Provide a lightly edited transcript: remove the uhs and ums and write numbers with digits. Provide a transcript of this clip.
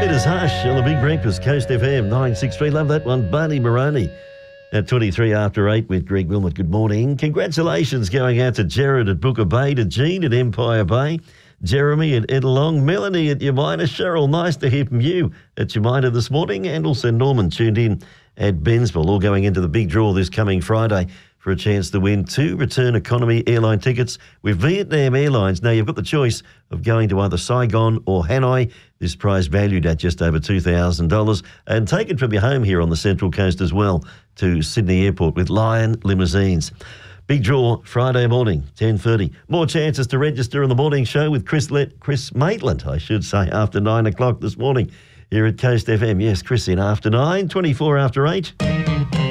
Peters Hush on the Big Breakfast, Coast FM 963. Love that one. Barney Moroney at 23 after 8 with Greg Wilmot. Good morning. Congratulations going out to Jared at Booker Bay, to Jean at Empire Bay, Jeremy at Edelong, Melanie at Yamina, Cheryl, nice to hear from you at Yamina this morning, and also Norman tuned in at Bensville, all going into the big draw this coming Friday for a chance to win 2 return economy airline tickets with Vietnam Airlines. Now, you've got the choice of going to either Saigon or Hanoi. This prize valued at just over $2,000. And take it from your home here on the Central Coast as well to Sydney Airport with Lion Limousines. Big draw Friday morning, 10:30. More chances to register on the morning show with Chris Maitland, I should say, after 9 o'clock this morning here at Coast FM. Yes, Chris in after 9, 24 after 8.